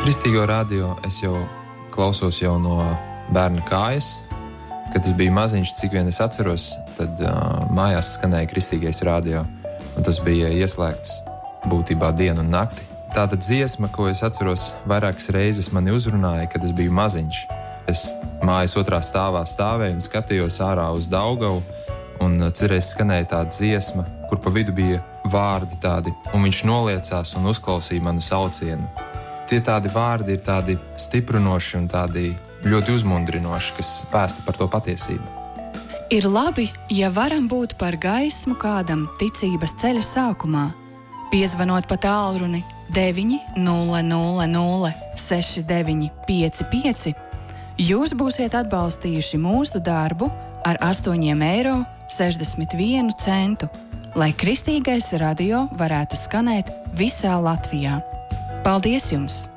Kristīgo radio es jau klausos jau no bērna kājas. Kad es biju maziņš, cik vien es atceros, tad mājās skanēja kristīgais radio. Un tas bija ieslēgts būtībā dienu un nakti. Tāda dziesma, ko es atceros vairākas reizes mani uzrunāja, kad es biju maziņš. Es mājas otrā stāvā stāvēju un skatījos ārā uz Daugavu. Un cerēs skanēja tāda dziesma, kur pa vidu bija vārdi tādi. Un viņš noliecās un uzklausīja manu saucienu. Tie tādi vārdi ir tādi stiprinoši un tādi ļoti uzmundrinoši, kas vēsta par to patiesību. Ir labi, ja varam būt par gaismu kādam ticības ceļa sākumā, piezvanot pa tālruni 9 000 6955, jūs būsiet atbalstījuši mūsu darbu ar 8,61 eiro, lai kristīgais radio varētu skanēt visā Latvijā. Paldies jums!